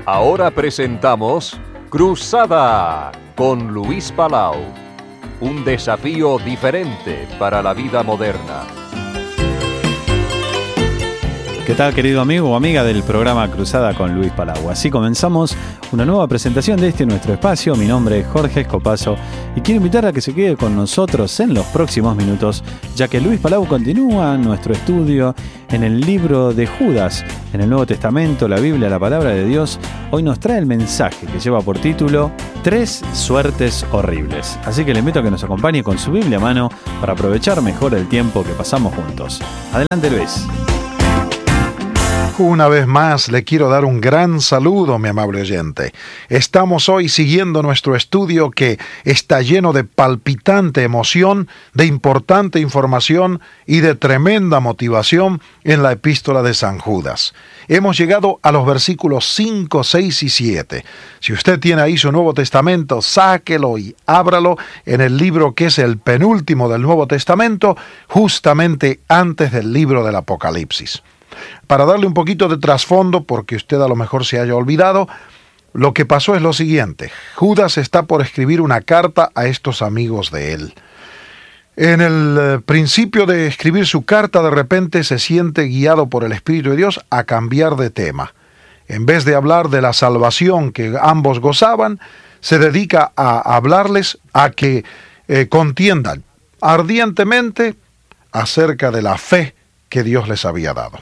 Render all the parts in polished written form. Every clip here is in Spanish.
Ahora presentamos Cruzada con Luis Palau. Un desafío diferente para la vida moderna. ¿Qué tal, querido amigo o amiga del programa Cruzada con Luis Palau? Así comenzamos una nueva presentación de nuestro espacio. Mi nombre es Jorge Escopazo y quiero invitar a que se quede con nosotros en los próximos minutos, ya que Luis Palau continúa nuestro estudio en el libro de Judas, en el Nuevo Testamento, la Biblia, la Palabra de Dios. Hoy nos trae el mensaje que lleva por título 3 suertes horribles. Así que le invito a que nos acompañe con su Biblia a mano para aprovechar mejor el tiempo que pasamos juntos. Adelante, Luis. Una vez más le quiero dar un gran saludo, mi amable oyente. Estamos hoy siguiendo nuestro estudio que está lleno de palpitante emoción, de importante información y de tremenda motivación en la epístola de San Judas. Hemos llegado a los versículos 5, 6 y 7. Si usted tiene ahí su Nuevo Testamento, sáquelo y ábralo en el libro que es el penúltimo del Nuevo Testamento, justamente antes del libro del Apocalipsis. Para darle un poquito de trasfondo, porque usted a lo mejor se haya olvidado, lo que pasó es lo siguiente. Judas está por escribir una carta a estos amigos de él. En el principio de escribir su carta, de repente se siente guiado por el Espíritu de Dios a cambiar de tema. En vez de hablar de la salvación que ambos gozaban, se dedica a hablarles a que contiendan ardientemente acerca de la fe que Dios les había dado.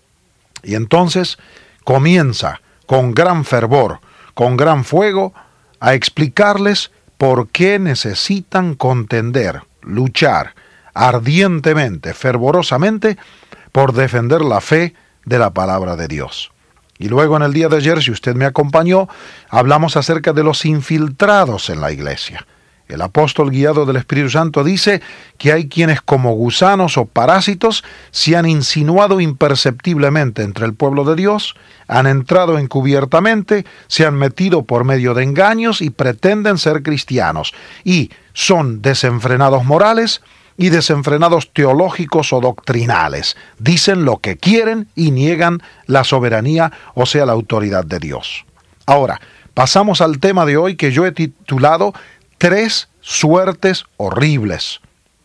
Y entonces comienza con gran fervor, con gran fuego, a explicarles por qué necesitan contender, luchar ardientemente, fervorosamente, por defender la fe de la palabra de Dios. Y luego en el día de ayer, si usted me acompañó, hablamos acerca de los infiltrados en la iglesia. El apóstol guiado del Espíritu Santo dice que hay quienes como gusanos o parásitos se han insinuado imperceptiblemente entre el pueblo de Dios, han entrado encubiertamente, se han metido por medio de engaños y pretenden ser cristianos, y son desenfrenados morales y desenfrenados teológicos o doctrinales. Dicen lo que quieren y niegan la soberanía, o sea, la autoridad de Dios. Ahora, pasamos al tema de hoy que yo he titulado 3 suertes horribles.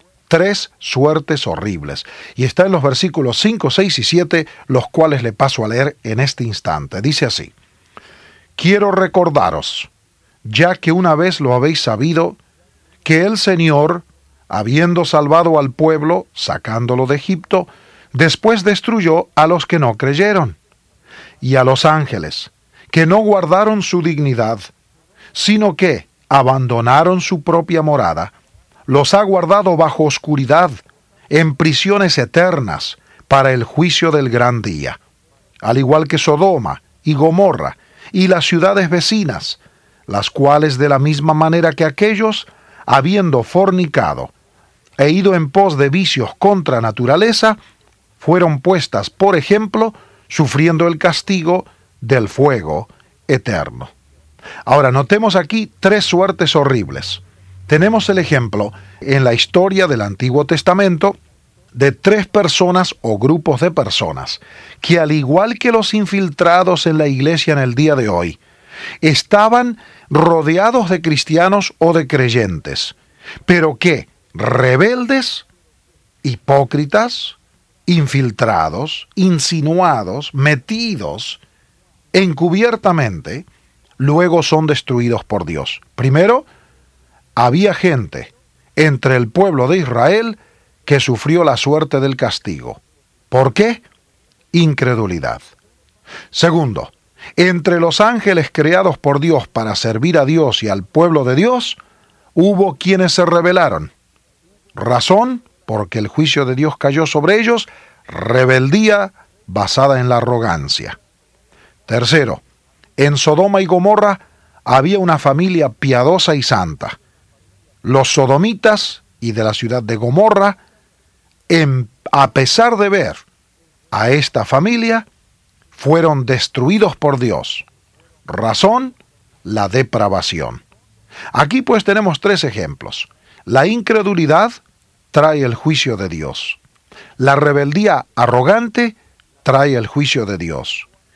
3 suertes horribles. Y está en los versículos 5, 6 y 7, los cuales le paso a leer en este instante. Dice así: Quiero recordaros, ya que una vez lo habéis sabido, que el Señor, habiendo salvado al pueblo, sacándolo de Egipto, después destruyó a los que no creyeron, y a los ángeles, que no guardaron su dignidad, sino que abandonaron su propia morada, los ha guardado bajo oscuridad, en prisiones eternas, para el juicio del gran día, al igual que Sodoma y Gomorra y las ciudades vecinas, las cuales de la misma manera que aquellos, habiendo fornicado e ido en pos de vicios contra naturaleza, fueron puestas por ejemplo, sufriendo el castigo del fuego eterno. Ahora, notemos aquí 3 suertes horribles. Tenemos el ejemplo en la historia del Antiguo Testamento de 3 personas o grupos de personas que, al igual que los infiltrados en la iglesia en el día de hoy, estaban rodeados de cristianos o de creyentes, pero que, rebeldes, hipócritas, infiltrados, insinuados, metidos encubiertamente, luego son destruidos por Dios. Primero, había gente entre el pueblo de Israel que sufrió la suerte del castigo. ¿Por qué? Incredulidad. Segundo, entre los ángeles creados por Dios para servir a Dios y al pueblo de Dios, hubo quienes se rebelaron. Razón, porque el juicio de Dios cayó sobre ellos, rebeldía basada en la arrogancia. Tercero, en Sodoma y Gomorra había una familia piadosa y santa. Los sodomitas y de la ciudad de Gomorra, a pesar de ver a esta familia, fueron destruidos por Dios. Razón, la depravación. Aquí pues tenemos 3 ejemplos. La incredulidad trae el juicio de Dios. La rebeldía arrogante trae el juicio de Dios.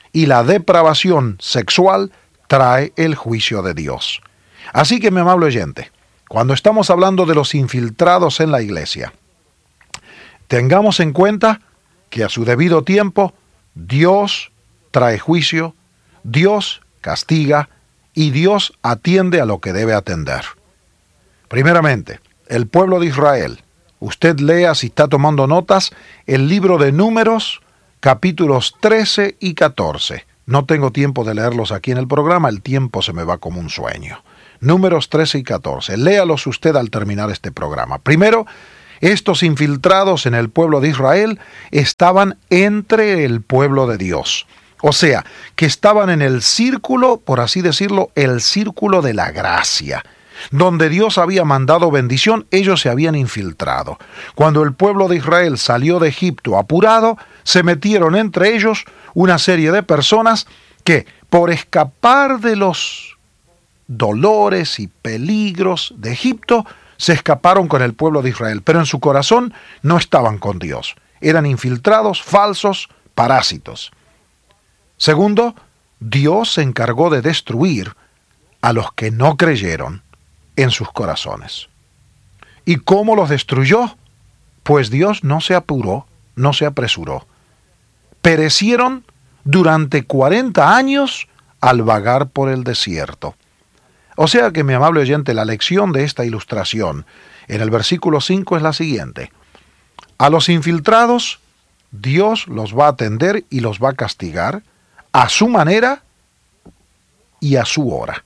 y la depravación sexual trae el juicio de Dios. Así que, mi amable oyente, cuando estamos hablando de los infiltrados en la iglesia, tengamos en cuenta que a su debido tiempo Dios trae juicio, Dios castiga y Dios atiende a lo que debe atender. Primeramente, el pueblo de Israel. Usted lea, si está tomando notas, el libro de Números, capítulos 13 y 14. No tengo tiempo de leerlos aquí en el programa, el tiempo se me va como un sueño. Números 13 y 14. Léalos usted al terminar este programa. Primero, estos infiltrados en el pueblo de Israel estaban entre el pueblo de Dios. O sea, que estaban en el círculo, por así decirlo, el círculo de la gracia. Donde Dios había mandado bendición, ellos se habían infiltrado. Cuando el pueblo de Israel salió de Egipto apurado, se metieron entre ellos una serie de personas que, por escapar de los dolores y peligros de Egipto, se escaparon con el pueblo de Israel, pero en su corazón no estaban con Dios. Eran infiltrados, falsos, parásitos. Segundo, Dios se encargó de destruir a los que no creyeron en sus corazones. ¿Y cómo los destruyó? Pues Dios no se apuró, no se apresuró. Perecieron durante 40 años al vagar por el desierto. O sea que, mi amable oyente, la lección de esta ilustración en el versículo 5 es la siguiente. A los infiltrados, Dios los va a atender y los va a castigar a su manera y a su hora.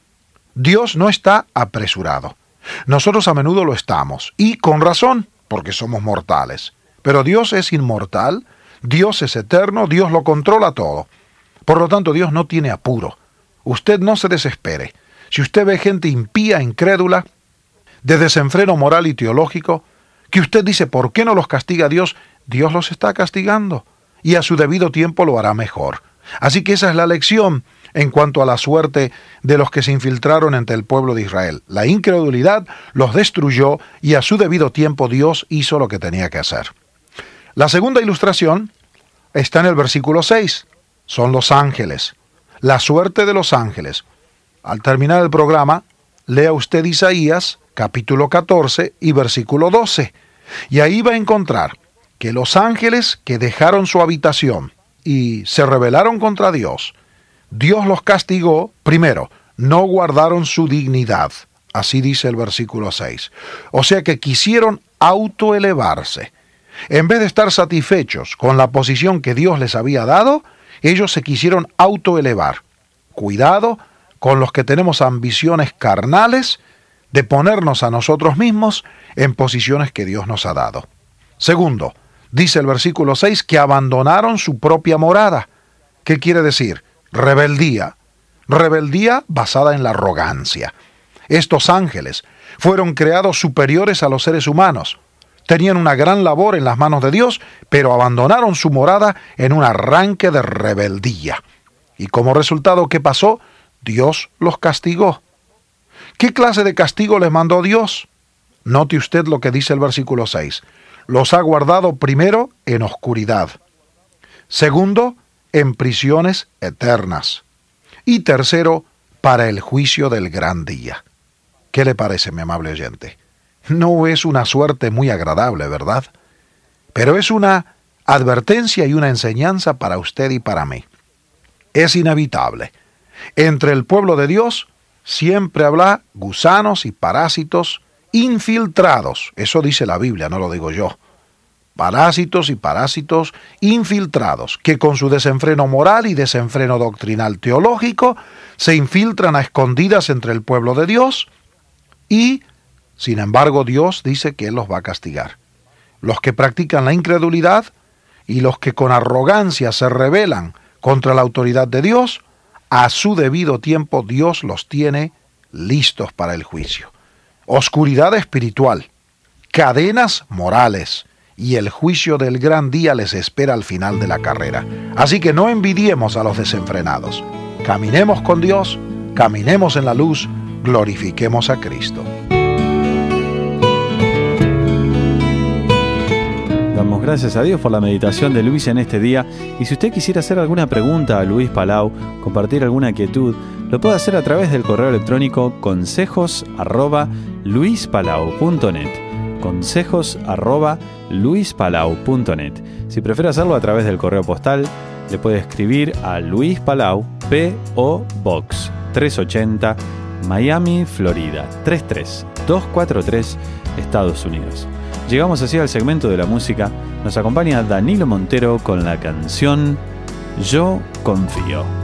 Dios no está apresurado. Nosotros a menudo lo estamos, y con razón, porque somos mortales. Pero Dios es inmortal, Dios es eterno, Dios lo controla todo. Por lo tanto, Dios no tiene apuro. Usted no se desespere. Si usted ve gente impía, incrédula, de desenfreno moral y teológico, que usted dice, ¿por qué no los castiga Dios? Dios los está castigando, y a su debido tiempo lo hará mejor. Así que esa es la lección en cuanto a la suerte de los que se infiltraron entre el pueblo de Israel. La incredulidad los destruyó y a su debido tiempo Dios hizo lo que tenía que hacer. La segunda ilustración está en el versículo 6. Son los ángeles. La suerte de los ángeles. Al terminar el programa, lea usted Isaías, capítulo 14 y versículo 12. Y ahí va a encontrar que los ángeles que dejaron su habitación y se rebelaron contra Dios, Dios los castigó. Primero, no guardaron su dignidad. Así dice el versículo 6. O sea que quisieron autoelevarse. En vez de estar satisfechos con la posición que Dios les había dado, ellos se quisieron autoelevar. Cuidado con los que tenemos ambiciones carnales de ponernos a nosotros mismos en posiciones que Dios nos ha dado. Segundo, dice el versículo 6 que abandonaron su propia morada. ¿Qué quiere decir? Rebeldía. Rebeldía basada en la arrogancia. Estos ángeles fueron creados superiores a los seres humanos. Tenían una gran labor en las manos de Dios, pero abandonaron su morada en un arranque de rebeldía. Y como resultado, ¿qué pasó? Dios los castigó. ¿Qué clase de castigo les mandó Dios? Note usted lo que dice el versículo 6. Los ha guardado primero en oscuridad. Segundo, en prisiones eternas. Y tercero, para el juicio del gran día. ¿Qué le parece, mi amable oyente? No es una suerte muy agradable, ¿verdad? Pero es una advertencia y una enseñanza para usted y para mí. Es inevitable. Entre el pueblo de Dios siempre habrá gusanos y parásitos infiltrados. Eso dice la Biblia, no lo digo yo. Parásitos y parásitos infiltrados, que con su desenfreno moral y desenfreno doctrinal teológico se infiltran a escondidas entre el pueblo de Dios y, sin embargo, Dios dice que Él los va a castigar. Los que practican la incredulidad y los que con arrogancia se rebelan contra la autoridad de Dios, a su debido tiempo Dios los tiene listos para el juicio. Oscuridad espiritual, cadenas morales, y el juicio del gran día les espera al final de la carrera. Así que no envidiemos a los desenfrenados. Caminemos con Dios, caminemos en la luz, glorifiquemos a Cristo. Damos gracias a Dios por la meditación de Luis en este día. Y si usted quisiera hacer alguna pregunta a Luis Palau, compartir alguna quietud, lo puede hacer a través del correo electrónico consejos@luispalau.net. consejos@luispalau.net. Si prefiere hacerlo a través del correo postal, le puede escribir a Luis Palau, P.O. Box 380, Miami, Florida 33243, Estados Unidos. Llegamos así al segmento de la música. Nos acompaña Danilo Montero con la canción Yo Confío.